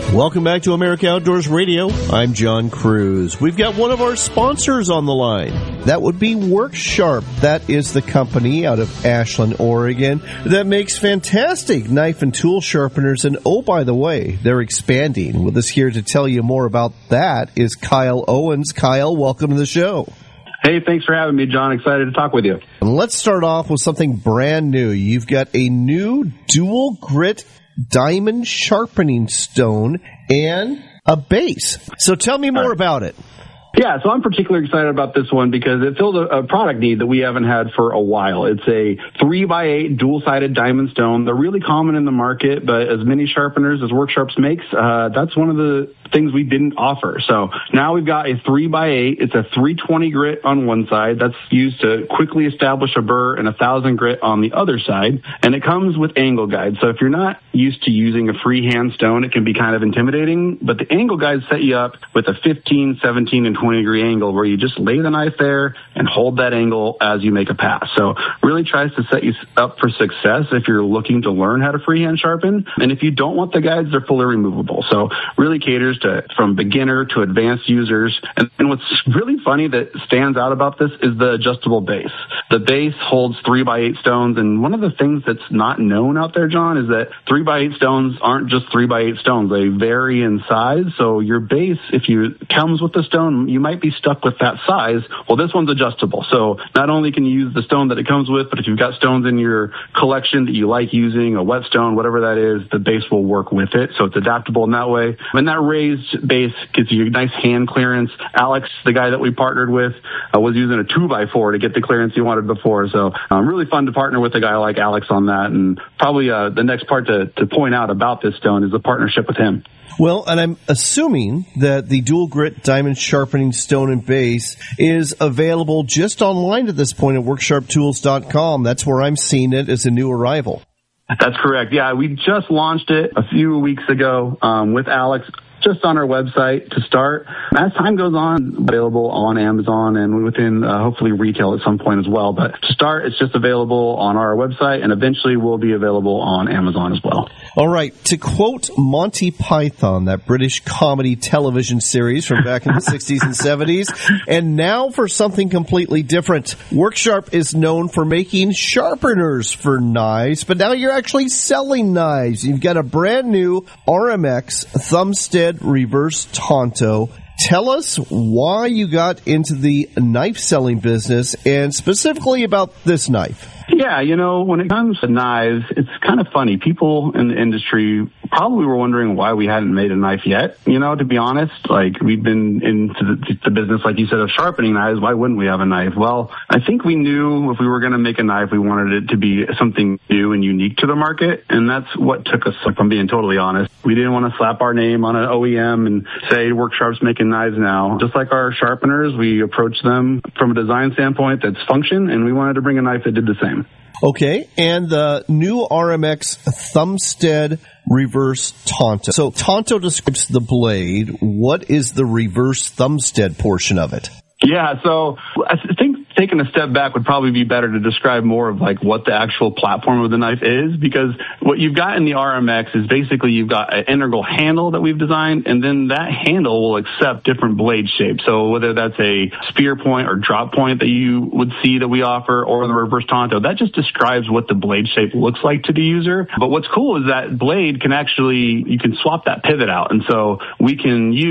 Welcome back to America Outdoors Radio. I'm John Cruz. We've got one of our sponsors on the line. That would be Worksharp. That is the company out of Ashland, Oregon, that makes fantastic knife and tool sharpeners. And oh, by the way, they're expanding. With us here to tell you more about that is Kyle Owens. Kyle, welcome to the show. Hey, thanks for having me, John. Excited to talk with you. And let's start off with something brand new. You've got a new dual grit diamond sharpening stone and a base. So tell me more about it. Yeah, so I'm particularly excited about this one because it fills a product need that we haven't had for a while. It's a 3x8 dual-sided diamond stone. They're really common in the market, but as many sharpeners as Worksharps makes, that's one of the things we didn't offer. So now we've got a 3x8. It's a 320 grit on one side. That's used to quickly establish a burr, and 1,000 grit on the other side. And it comes with angle guides. So if you're not used to using a freehand stone, it can be kind of intimidating. But the angle guides set you up with a 15, 17, and 20-degree angle where you just lay the knife there and hold that angle as you make a pass. So really tries to set you up for success if you're looking to learn how to freehand sharpen. And if you don't want the guides, they're fully removable. So really caters to from beginner to advanced users. And what's really funny that stands out about this is the adjustable base. The base holds 3x8 stones. And one of the things that's not known out there, John, is that 3x8 stones aren't just 3x8 stones. They vary in size. So your base, if you comes with the stone, you might be stuck with that size. Well, this one's adjustable. So not only can you use the stone that it comes with, but if you've got stones in your collection that you like using, a whetstone, whatever that is, the base will work with it. So it's adaptable in that way. And that raised base gives you a nice hand clearance. Alex, the guy that we partnered with, was using a 2x4 to get the clearance he wanted before. So really fun to partner with a guy like Alex on that. And probably the next part to point out about this stone is the partnership with him. Well, and I'm assuming that the dual grit diamond sharpening stone and base is available just online at this point at worksharptools.com. That's where I'm seeing it as a new arrival. That's correct. Yeah, we just launched it a few weeks ago with Alex. Just on our website to start. As time goes on, available on Amazon and within hopefully retail at some point as well. But to start, it's just available on our website and eventually will be available on Amazon as well. All right. To quote Monty Python, that British comedy television series from back in the 60s and 70s, and now for something completely different. Worksharp is known for making sharpeners for knives, but now you're actually selling knives. You've got a brand new RMX Thumbstead Reverse Tonto. Tell us why you got into the knife selling business and specifically about this knife. Yeah, when it comes to knives, it's kind of funny. People in the industry probably were wondering why we hadn't made a knife yet. To be honest, we've been into the business, like you said, of sharpening knives. Why wouldn't we have a knife? Well, I think we knew if we were going to make a knife, we wanted it to be something new and unique to the market. And that's what took us, if I'm being totally honest. We didn't want to slap our name on an OEM and say Worksharp's making knives now. Just like our sharpeners, we approached them from a design standpoint that's function, and we wanted to bring a knife that did the same. Okay, and the new RMX Thumbstead Reverse Tonto. So Tonto describes the blade. What is the reverse Thumbstead portion of it? Yeah, so I think taking a step back would probably be better to describe more of what the actual platform of the knife is, because what you've got in the RMX is basically you've got an integral handle that we've designed, and then that handle will accept different blade shapes. So whether that's a spear point or drop point that you would see that we offer, or the reverse Tonto, that just describes what the blade shape looks like to the user. But what's cool is that blade can actually, you can swap that pivot out, and so we can use